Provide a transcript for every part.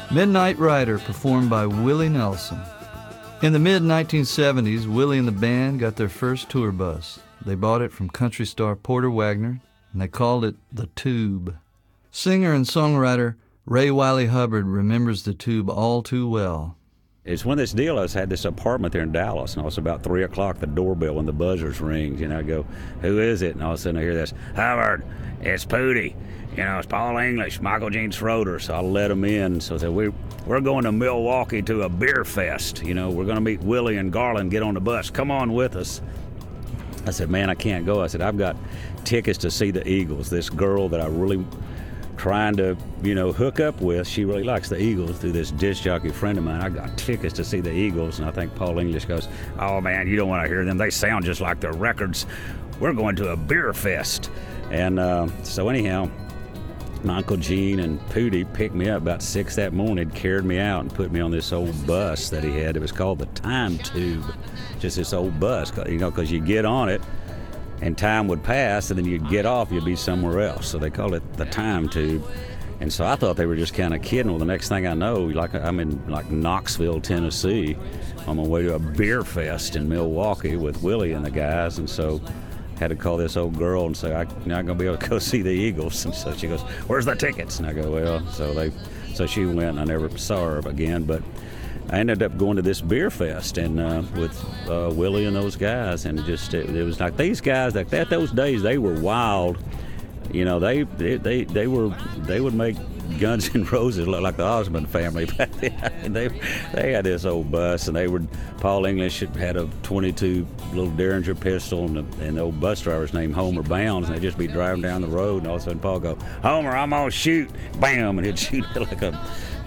Midnight Rider, performed by Willie Nelson. In the mid-1970s, Willie and the band got their first tour bus. They bought it from country star Porter Wagoner, and they called it the Tube. Singer and songwriter Ray Wiley Hubbard remembers the Tube all too well. It's when this deal, I had this apartment there in Dallas, and it was about 3 o'clock, the doorbell and the buzzers rings, I go, who is it? And all of a sudden I hear this, Hubbard, it's Pootie. It's Paul English, Michael Gene Schroeder. So I let him in. So I said, we're going to Milwaukee to a beer fest. We're going to meet Willie and Garland, get on the bus. Come on with us. I said, man, I can't go. I said, I've got tickets to see the Eagles. This girl that I really trying to, hook up with, she really likes the Eagles through this disc jockey friend of mine. I got tickets to see the Eagles. And I think Paul English goes, oh, man, you don't want to hear them. They sound just like their records. We're going to a beer fest. And so anyhow, my Uncle Gene and Pootie picked me up about 6 that morning, carried me out and put me on this old bus that he had. It was called the Time Tube, just this old bus, because you get on it and time would pass and then you'd get off, you'd be somewhere else. So they called it the Time Tube. And so I thought they were just kind of kidding. Well, the next thing I know, I'm in Knoxville, Tennessee, on my way to a beer fest in Milwaukee with Willie and the guys. And so had to call this old girl and say, I'm not going to be able to go see the Eagles. And so she goes, where's the tickets? And I go, well, so she went and I never saw her again. But I ended up going to this beer fest and with Willie and those guys. And it was like these guys, like that, those days, they were wild. They would make Guns N' Roses look like the Osmond family back then. They had this old bus, and Paul English had a .22 little Derringer pistol, and the old bus driver's named Homer Bounds, and they'd just be driving down the road, and all of a sudden Paul go, Homer, I'm gonna shoot, bam, and he'd shoot like a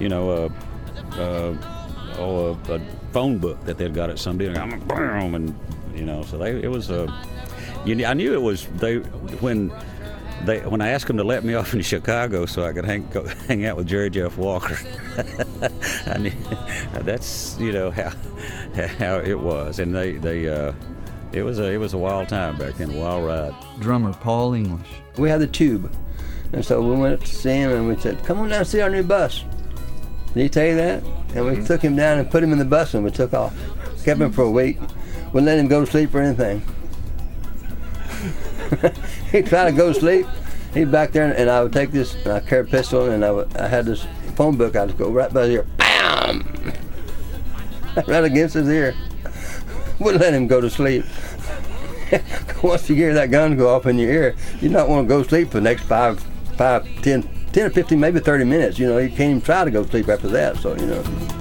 phone book that they'd got at some deal, I'm bam, and so it was I knew it was when I asked them to let me off in Chicago so I could hang out with Jerry Jeff Walker, I knew that's how it was, and it was a wild time back then, a wild ride. Drummer Paul English. We had the Tube, and so we went up to see him and we said, "Come on down and see our new bus." Did he tell you that? And we took him down and put him in the bus and we took off. Kept him for a week. Wouldn't let him go to sleep or anything. He'd try to go to sleep. He'd back there, and I would take this, and I carried a pistol, and I had this phone book. I'd go right by his ear, bam, right against his ear. Wouldn't let him go to sleep. Once you hear that gun go off in your ear, you don't want to go to sleep for the next 10 or 15, maybe 30 minutes. You can't even try to go to sleep after that. So